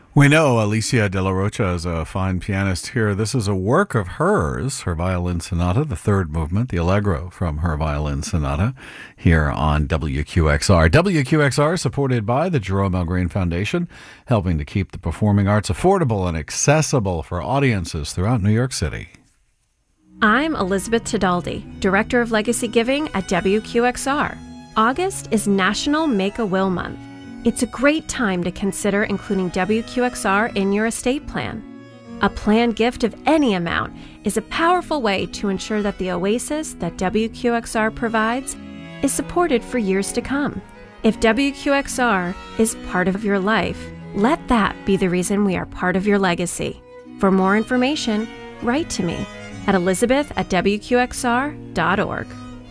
We know Alicia de la Rocha is a fine pianist here. This is a work of hers, her violin sonata, the third movement, the Allegro from her violin sonata, here on WQXR. WQXR supported by the Jerome L. Green Foundation, helping to keep the performing arts affordable and accessible for audiences throughout New York City. I'm Elizabeth Tedaldi, Director of Legacy Giving at WQXR. August is National Make-A-Will Month. It's a great time to consider including WQXR in your estate plan. A planned gift of any amount is a powerful way to ensure that the oasis that WQXR provides is supported for years to come. If WQXR is part of your life, let that be the reason we are part of your legacy. For more information, write to me at elizabeth@wqxr.org.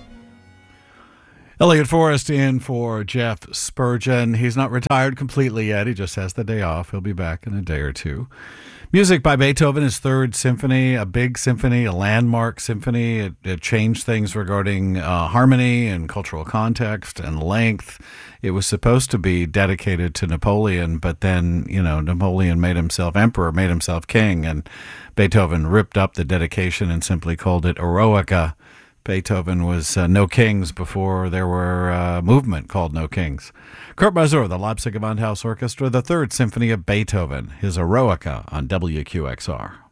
Elliot Forrest in for Jeff Spurgeon. He's not retired completely yet. He just has the day off. He'll be back in a day or two. Music by Beethoven, his third symphony, a big symphony, a landmark symphony. It changed things regarding harmony and cultural context and length. It was supposed to be dedicated to Napoleon, but then, Napoleon made himself emperor, made himself king, and Beethoven ripped up the dedication and simply called it Eroica. Beethoven was No Kings before there were a movement called No Kings. Kurt Masur, the Leipzig Gewandhaus Orchestra, the Third Symphony of Beethoven, his Eroica on WQXR.